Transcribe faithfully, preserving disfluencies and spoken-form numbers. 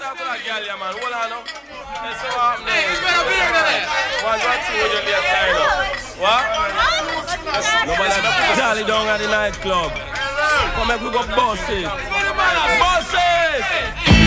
talk to that girl, yeah, man. Hold on now. Let's see what happens. Hey, it's better be here than that. One, one, two, you get tired up. What? Nobody Charlie down at the nightclub. Come make we go boss it. Boss it!